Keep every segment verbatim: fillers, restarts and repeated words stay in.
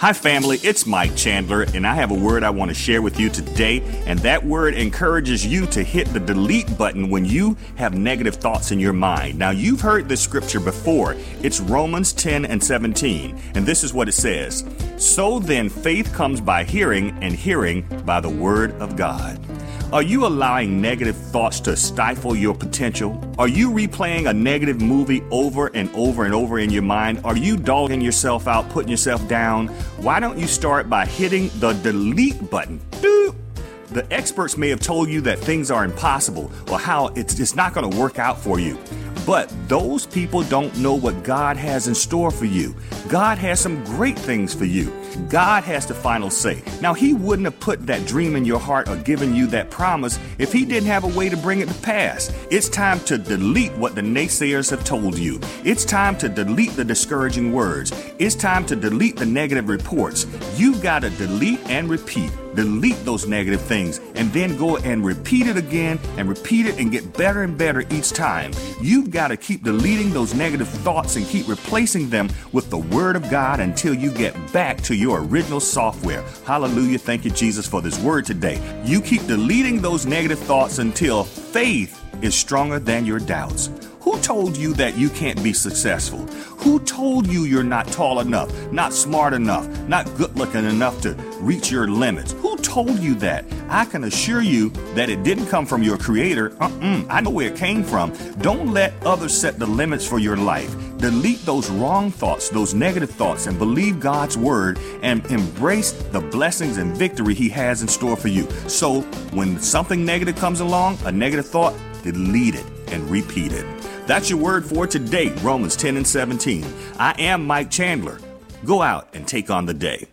Hi, family. It's Mike Chandler, and I have a word I want to share with you today. And that word encourages you to hit the delete button when you have negative thoughts in your mind. Now, you've heard this scripture before. It's Romans ten and seventeen. And this is what it says. So then, faith comes by hearing, and hearing by the word of God. Are you allowing negative thoughts to stifle your potential? Are you replaying a negative movie over and over and over in your mind? Are you dogging yourself out, putting yourself down? Why don't you start by hitting the delete button? Doop. The experts may have told you that things are impossible or how it's just not going to work out for you. But those people don't know what God has in store for you. God has some great things for you. God has the final say. Now, he wouldn't have put that dream in your heart or given you that promise if he didn't have a way to bring it to pass. It's time to delete what the naysayers have told you. It's time to delete the discouraging words. It's time to delete the negative reports. You've got to delete and repeat. Delete those negative things and then go and repeat it again and repeat it and get better and better each time. You've got to keep deleting those negative thoughts and keep replacing them with the Word of God until you get back to your original software. Hallelujah. Thank you, Jesus, for this word today. You keep deleting those negative thoughts until faith is stronger than your doubts. Who told you that you can't be successful? Who told you you're not tall enough, not smart enough, not good looking enough to reach your limits? Who told you that? I can assure you that it didn't come from your creator. Uh-uh. I know where it came from. Don't let others set the limits for your life. Delete those wrong thoughts, those negative thoughts, and believe God's word and embrace the blessings and victory he has in store for you. So when something negative comes along, a negative thought, delete it and repeat it. That's your word for today, Romans ten and seventeen. I am Mike Chandler. Go out and take on the day.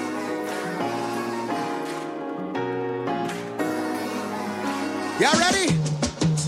Y'all ready?